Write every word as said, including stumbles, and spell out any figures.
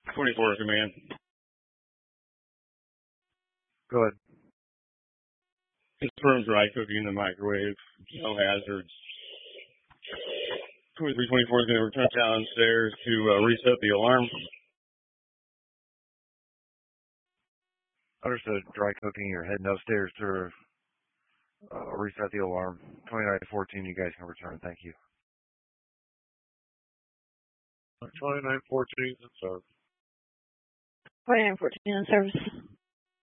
twenty-four command. Go ahead. Confirmed dry cooking in the microwave. No hazards. twenty-three twenty-four is going to return downstairs to uh, reset the alarm. Understood. Dry cooking. You're heading upstairs to uh, reset the alarm. twenty-nine fourteen, you guys can return. Thank you. twenty-nine fourteen in service. twenty-nine fourteen in service.